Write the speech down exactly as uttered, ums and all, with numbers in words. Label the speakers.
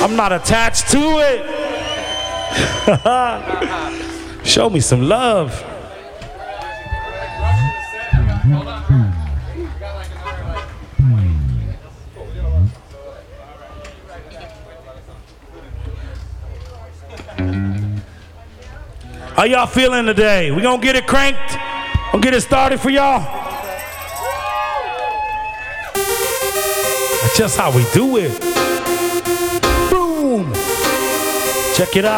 Speaker 1: I'm not attached to it. Show me some love. How y'all feeling today? We gonna get it cranked? Gonna get it started for y'all? That's just how we do it. Boom! Check it out.